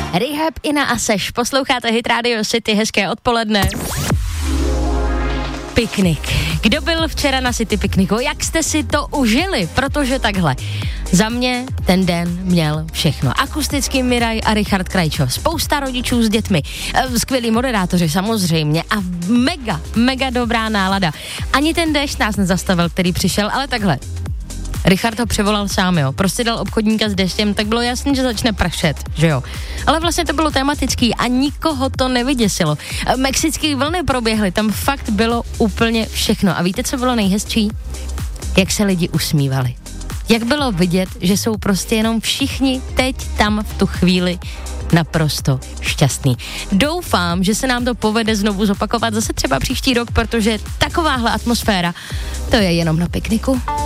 Rehab, Ina a Seš. Posloucháte Hit Radio City, hezké odpoledne. Piknik. Kdo byl včera na City pikniku? Jak jste si to užili? Protože takhle. Za mě ten den měl všechno. Akustický Miraj a Richard Krajčo. Spousta rodičů s dětmi. Skvělí moderátoři samozřejmě a mega dobrá nálada. Ani ten déšť nás nezastavil, který přišel, ale takhle. Richard ho přivolal sám, jo. Prostě dal obchodníka s deštěm, tak bylo jasný, že začne pršet, že jo. Ale vlastně to bylo tematický a nikoho to nevyděsilo. Mexický vlny proběhly, tam fakt bylo úplně všechno. A víte, co bylo nejhezčí? Jak se lidi usmívali. Jak bylo vidět, že jsou prostě jenom všichni teď tam v tu chvíli naprosto šťastný. Doufám, že se nám to povede znovu zopakovat zase třeba příští rok, protože takováhle atmosféra, to je jenom na pikniku.